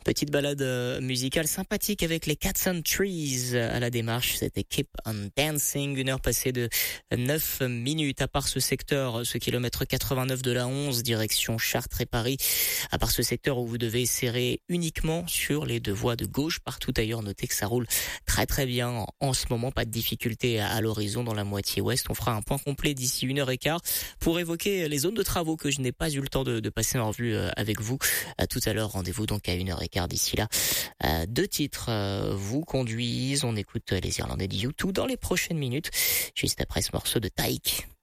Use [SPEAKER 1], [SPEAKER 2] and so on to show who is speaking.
[SPEAKER 1] Petite balade musicale sympathique avec les Cats and Trees à la démarche. C'était Keep on Dancing. 1 heure passée de 9 minutes. À part ce secteur, ce kilomètre 89 de la 11, direction Chartres et Paris. À part ce secteur où vous devez serrer uniquement sur les deux voies de gauche. Partout ailleurs, notez que ça roule très très bien en ce moment. Pas de difficulté à l'horizon dans la moitié ouest. On fera un point complet d'ici 1h15 pour évoquer les zones de travaux que je n'ai pas eu le temps de passer en revue avec vous. Tout à l'heure, rendez-vous donc à 1h15 d'ici là. 2 titres vous conduisent. On écoute les Irlandais de U2 dans les prochaines minutes, juste après ce morceau de Taïk.